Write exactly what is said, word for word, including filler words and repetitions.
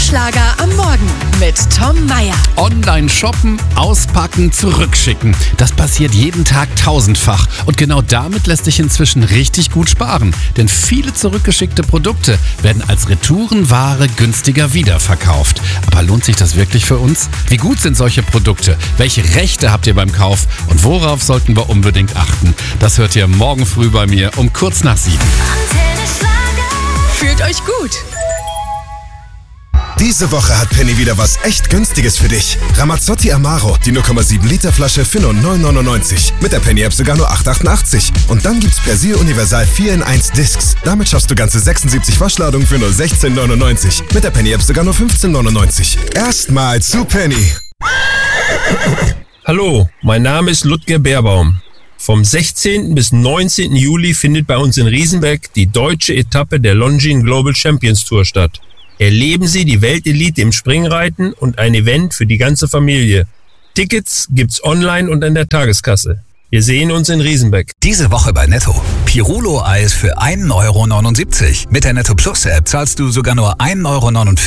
Schlager am Morgen mit Tom Meyer. Online shoppen, auspacken, zurückschicken. Das passiert jeden Tag tausendfach. Und genau damit lässt sich inzwischen richtig gut sparen. Denn viele zurückgeschickte Produkte werden als Retourenware günstiger wiederverkauft. Aber lohnt sich das wirklich für uns? Wie gut sind solche Produkte? Welche Rechte habt ihr beim Kauf? Und worauf sollten wir unbedingt achten? Das hört ihr morgen früh bei mir um kurz nach sieben. Fühlt euch gut. Diese Woche hat Penny wieder was echt Günstiges für dich. Ramazzotti Amaro, die null Komma sieben Liter Flasche für nur neun neunundneunzig. Mit der Penny-App sogar nur acht achtundachtzig. Und dann gibt's Persil Universal vier in eins Discs. Damit schaffst du ganze sechsundsiebzig Waschladungen für nur sechzehn neunundneunzig. Mit der Penny-App sogar nur fünfzehn neunundneunzig. Erstmal zu Penny. Hallo, mein Name ist Ludger Beerbaum. Vom sechzehnten bis neunzehnten Juli findet bei uns in Riesenbeck die deutsche Etappe der Longines Global Champions Tour statt. Erleben Sie die Weltelite im Springreiten und ein Event für die ganze Familie. Tickets gibt's online und an der Tageskasse. Wir sehen uns in Riesenbeck. Diese Woche bei Netto. Pirulo-Eis für ein Euro neunundsiebzig. Mit der Netto Plus App zahlst du sogar nur ein Euro neunundvierzig.